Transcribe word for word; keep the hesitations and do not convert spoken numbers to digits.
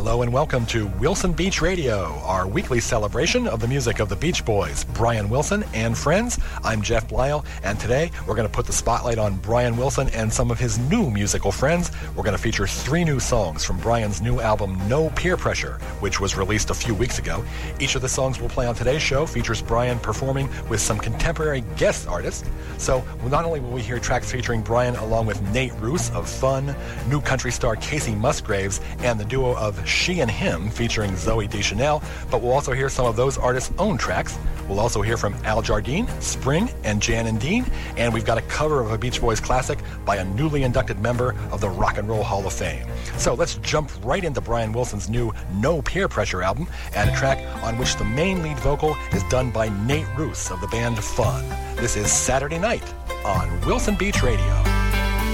Hello and welcome to Wilson Beach Radio, our weekly celebration of the music of the Beach Boys, Brian Wilson and friends. I'm Jeff Blyle, and today we're going to put the spotlight on Brian Wilson and some of his new musical friends. We're going to feature three new songs from Brian's new album, No Peer Pressure, which was released a few weeks ago. Each of the songs we'll play on today's show features Brian performing with some contemporary guest artists. So not only will we hear tracks featuring Brian along with Nate Roos of Fun, new country star Casey Musgraves, and the duo of She and Him featuring Zoe Deschanel, but we'll also hear some of those artists' own tracks. We'll also hear from Al Jardine, Spring, and Jan and Dean, and we've got a cover of a Beach Boys classic by a newly inducted member of the Rock and Roll Hall of Fame. So let's jump right into Brian Wilson's new No Peer Pressure album, and a track on which the main lead vocal is done by Nate Roos of the band Fun. This is Saturday Night on Wilson Beach Radio.